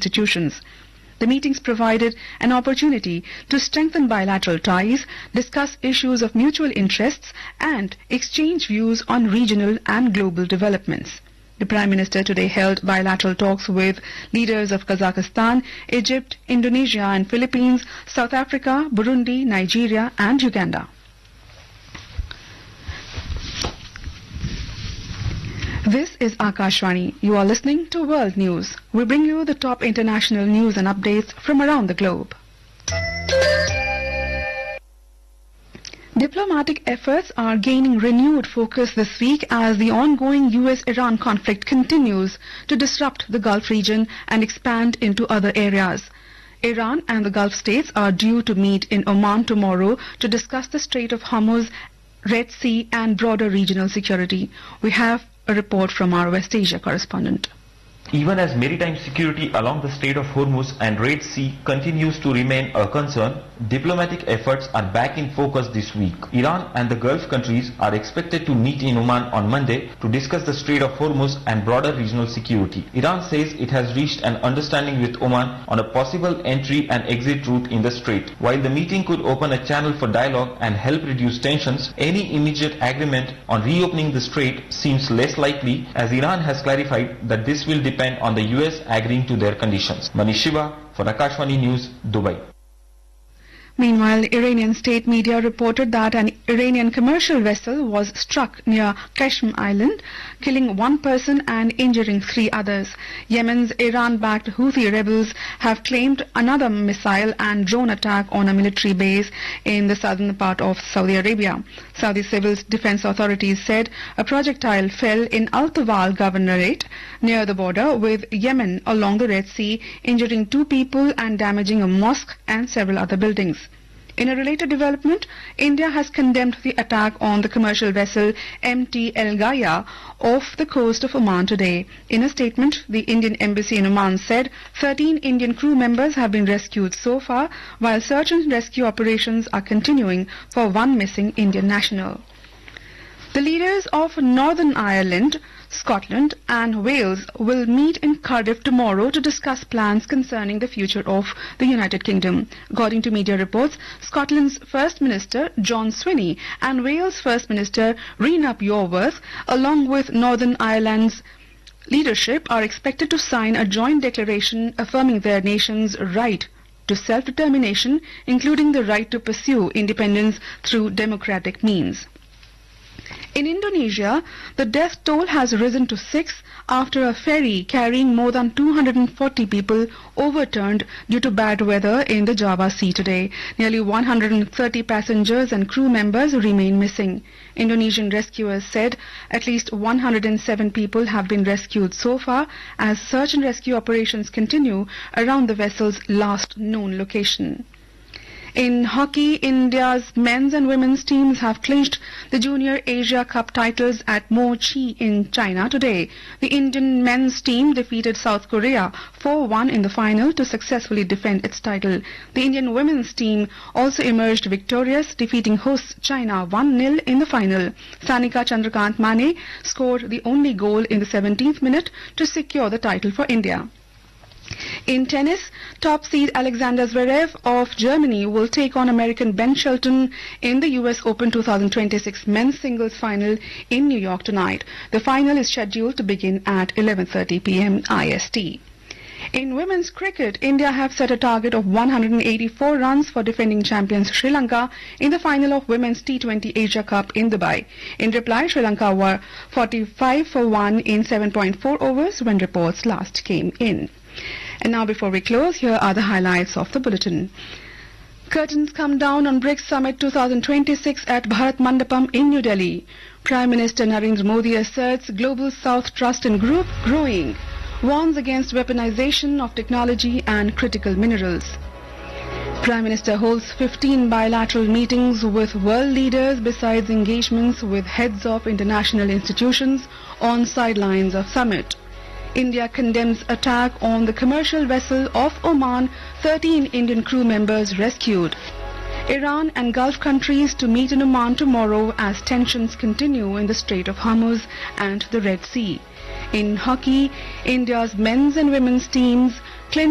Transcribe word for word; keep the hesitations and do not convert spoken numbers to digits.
institutions. The meetings provided an opportunity to strengthen bilateral ties, discuss issues of mutual interests, and exchange views on regional and global developments. The Prime Minister today held bilateral talks with leaders of Kazakhstan, Egypt, Indonesia and Philippines, South Africa, Burundi, Nigeria and Uganda. This is Akashvani. You are listening to World News. We bring you the top international news and updates from around the globe. Diplomatic efforts are gaining renewed focus this week as the ongoing U S Iran conflict continues to disrupt the Gulf region and expand into other areas. Iran and the Gulf states are due to meet in Oman tomorrow to discuss the Strait of Hormuz, Red Sea and broader regional security. We have a report from our West Asia correspondent. Even as maritime security along the Strait of Hormuz and Red Sea continues to remain a concern, diplomatic efforts are back in focus this week. Iran and the Gulf countries are expected to meet in Oman on Monday to discuss the Strait of Hormuz and broader regional security. Iran says it has reached an understanding with Oman on a possible entry and exit route in the strait. While the meeting could open a channel for dialogue and help reduce tensions, any immediate agreement on reopening the strait seems less likely, as Iran has clarified that this will depend on the U S agreeing to their conditions. Manish Shiva for Akashvani News, Dubai. Meanwhile, Iranian state media reported that an Iranian commercial vessel was struck near Qashm Island, killing one person and injuring three others. Yemen's Iran-backed Houthi rebels have claimed another missile and drone attack on a military base in the southern part of Saudi Arabia. Saudi civil defense authorities said a projectile fell in Al-Tawal governorate near the border with Yemen along the Red Sea, injuring two people and damaging a mosque and several other buildings. In a related development, India has condemned the attack on the commercial vessel M T El Gaya off the coast of Oman today. In a statement, the Indian embassy in Oman said thirteen Indian crew members have been rescued so far, while search and rescue operations are continuing for one missing Indian national. The leaders of Northern Ireland, Scotland and Wales will meet in Cardiff tomorrow to discuss plans concerning the future of the United Kingdom. According to media reports, Scotland's First Minister John Swinney and Wales First Minister Rhena Bioworth, along with Northern Ireland's leadership, are expected to sign a joint declaration affirming their nation's right to self-determination, including the right to pursue independence through democratic means. In Indonesia, the death toll has risen to six after a ferry carrying more than two hundred forty people overturned due to bad weather in the Java Sea today. Nearly one hundred thirty passengers and crew members remain missing. Indonesian rescuers said at least one hundred seven people have been rescued so far as search and rescue operations continue around the vessel's last known location. In hockey, India's men's and women's teams have clinched the Junior Asia Cup titles at Mo Chi in China today. The Indian men's team defeated South Korea four one in the final to successfully defend its title. The Indian women's team also emerged victorious, defeating hosts China one nil in the final. Sanika Chandrakant Mane scored the only goal in the seventeenth minute to secure the title for India. In tennis, top seed Alexander Zverev of Germany will take on American Ben Shelton in the U S Open twenty twenty-six men's singles final in New York tonight. The final is scheduled to begin at eleven thirty p m I S T. In women's cricket, India have set a target of one hundred eighty-four runs for defending champions Sri Lanka in the final of Women's T twenty Asia Cup in Dubai. In reply, Sri Lanka were forty-five for one in seven point four overs when reports last came in. And now, before we close, here are the highlights of the bulletin. Curtains come down on BRICS Summit twenty twenty-six at Bharat Mandapam in New Delhi. Prime Minister Narendra Modi asserts Global South Trust and Group growing, warns against weaponization of technology and critical minerals. Prime Minister holds fifteen bilateral meetings with world leaders besides engagements with heads of international institutions on sidelines of summit. India condemns attack on the commercial vessel off Oman, thirteen Indian crew members rescued. Iran and Gulf countries to meet in Oman tomorrow as tensions continue in the Strait of Hormuz and the Red Sea. In hockey, India's men's and women's teams